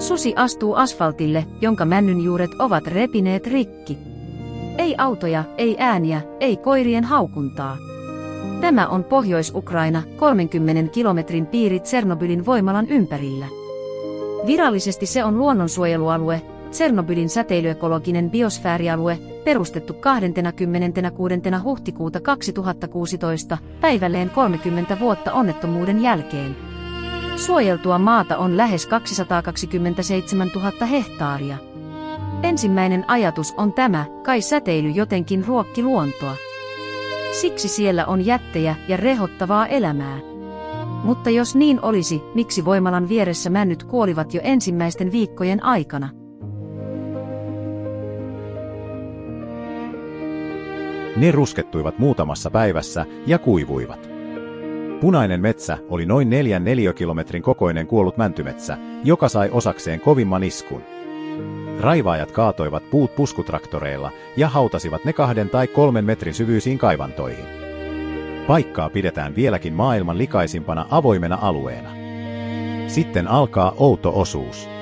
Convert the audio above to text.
Susi astuu asfaltille, jonka männynjuuret ovat repineet rikki. Ei autoja, ei ääniä, ei koirien haukuntaa. Tämä on Pohjois-Ukraina, 30 kilometrin piiri Tsernobylin voimalan ympärillä. Virallisesti se on luonnonsuojelualue, Tsernobylin säteilyekologinen biosfäärialue, perustettu 26. huhtikuuta 2016, päivälleen 30 vuotta onnettomuuden jälkeen. Suojeltua maata on lähes 227 000 hehtaaria. Ensimmäinen ajatus on tämä, kai säteily jotenkin ruokki luontoa. Siksi siellä on jättejä ja rehottavaa elämää. Mutta jos niin olisi, miksi voimalan vieressä männyt kuolivat jo ensimmäisten viikkojen aikana? Ne ruskettuivat muutamassa päivässä ja kuivuivat. Punainen metsä oli noin 4 neliökilometrin kokoinen kuollut mäntymetsä, joka sai osakseen kovimman iskun. Raivaajat kaatoivat puut puskutraktoreilla ja hautasivat ne 2 tai 3 metrin syvyisiin kaivantoihin. Paikkaa pidetään vieläkin maailman likaisimpana avoimena alueena. Sitten alkaa outo osuus.